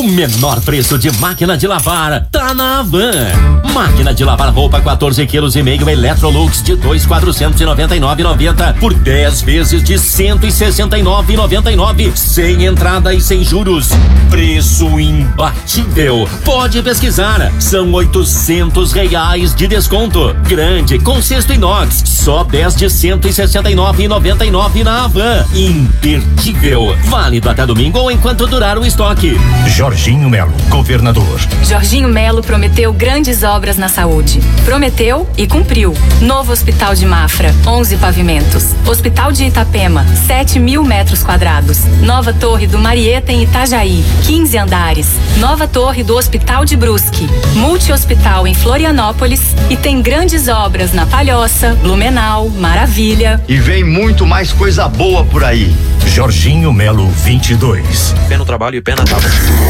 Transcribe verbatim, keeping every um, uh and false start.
O menor preço de máquina de lavar tá na Havan. Máquina de lavar roupa quatorze quilos e meio Electrolux de dois mil quatrocentos e noventa e nove reais e noventa centavos por dez vezes de cento e sessenta e nove reais e noventa e nove centavos, sem entrada e sem juros. Preço imbatível. Pode pesquisar. São oitocentos reais de desconto. Grande com cesto inox, só dez de cento e sessenta e nove reais e noventa e nove centavos na Havan. Imperdível. Válido até domingo ou enquanto durar o estoque. Jorginho Melo, governador. Jorginho Melo prometeu grandes obras na saúde. Prometeu e cumpriu. Novo Hospital de Mafra, onze pavimentos. Hospital de Itapema, sete mil metros quadrados. Nova Torre do Marieta em Itajaí, quinze andares. Nova Torre do Hospital de Brusque. Multi-hospital em Florianópolis. E tem grandes obras na Palhoça, Blumenau, Maravilha. E vem muito mais coisa boa por aí. Jorginho Melo vinte e dois. Pé no trabalho e pé na tábua.